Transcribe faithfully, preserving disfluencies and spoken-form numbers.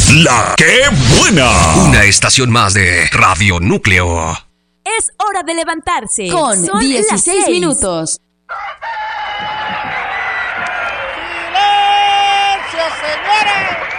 La que buena. Una estación más de Radio Núcleo. Es hora de levantarse. Con Son dieciséis minutos. ¡Silencio, señores!